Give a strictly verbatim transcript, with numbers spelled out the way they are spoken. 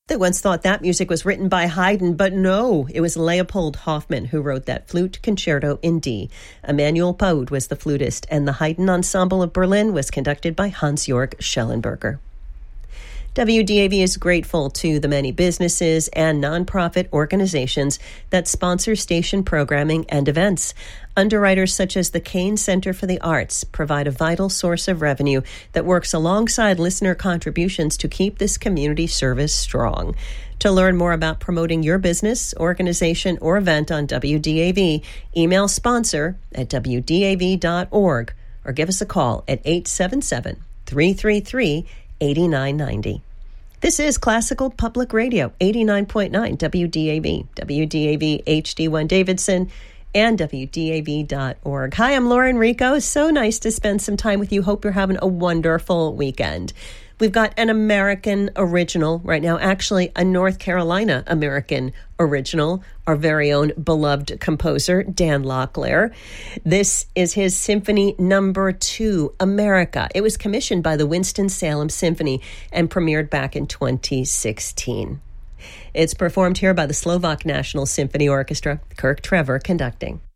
They once thought that music was written by Haydn, but no, it was Leopold Hoffmann who wrote that flute concerto in D. Emanuel Paud was the flutist, and the Haydn Ensemble of Berlin was conducted by Hans-Jörg Schellenberger. W D A V is grateful to the many businesses and nonprofit organizations that sponsor station programming and events. Underwriters such as the Kane Center for the Arts provide a vital source of revenue that works alongside listener contributions to keep this community service strong. To learn more about promoting your business, organization, or event on W D A V, email sponsor at w d a v dot org or give us a call at eight seven seven, three three three, eight nine nine zero. This is Classical Public Radio, eighty-nine point nine W D A V, W D A V H D one Davidson, and W D A V dot org. Hi, I'm Lauren Rico. So nice to spend some time with you. Hope you're having a wonderful weekend. We've got an American original right now, actually a North Carolina American original, our very own beloved composer, Dan Locklear. This is his Symphony Number Two, America. It was commissioned by the Winston-Salem Symphony and premiered back in twenty sixteen. It's performed here by the Slovak National Symphony Orchestra, Kirk Trevor conducting.